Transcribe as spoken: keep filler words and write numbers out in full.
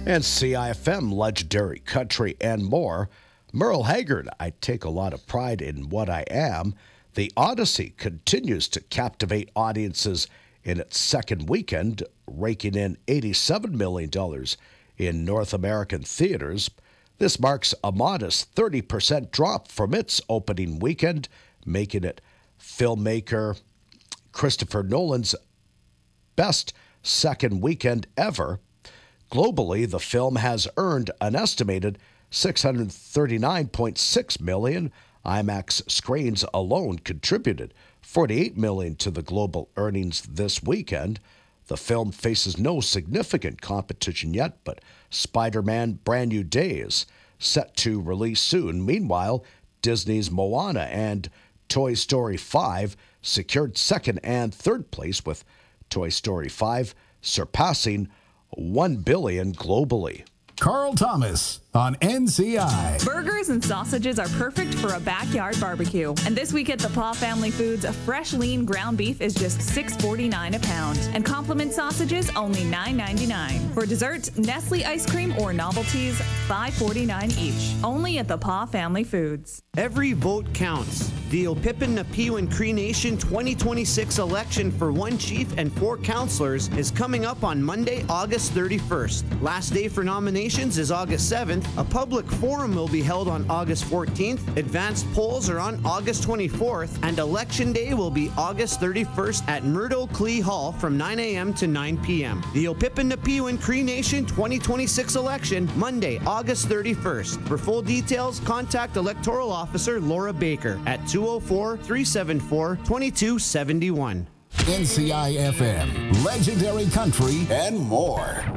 And C I F M, Legendary Country, and more. Merle Haggard, I take a lot of pride in what I am. The Odyssey continues to captivate audiences in its second weekend, raking in eighty-seven million dollars in North American theaters. This marks a modest thirty percent drop from its opening weekend, making it filmmaker Christopher Nolan's best second weekend ever. Globally, the film has earned an estimated six hundred thirty-nine point six million dollars. IMAX screens alone contributed forty-eight million dollars to the global earnings this weekend. The film faces no significant competition yet, but Spider-Man Brand New Day is set to release soon. Meanwhile, Disney's Moana and Toy Story five secured second and third place, with Toy Story five surpassing one billion dollars globally. Carl Thomas on N C I. Burgers and sausages are perfect for a backyard barbecue. And this week at the Paw Family Foods, a fresh lean ground beef is just six forty-nine a pound. And complement sausages only nine ninety-nine. For dessert, Nestle ice cream or novelties, five forty-nine each. Only at the Paw Family Foods. Every vote counts. The Opipin Napiwin Cree Nation twenty twenty-six election for one chief and four councilors is coming up on Monday, August thirty-first. Last day for nominations is August seventh. A public forum will be held on August fourteenth. Advanced polls are on August twenty-fourth, and Election Day will be August thirty-first at Murdo Clee Hall from nine a.m. to nine p.m. The Opipin Napiwin Cree Nation twenty twenty-six election, Monday, August thirty-first. For full details, contact Electoral Officer Laura Baker at two oh four, three seven four, two two seven one. N C I F M, Legendary Country, and more.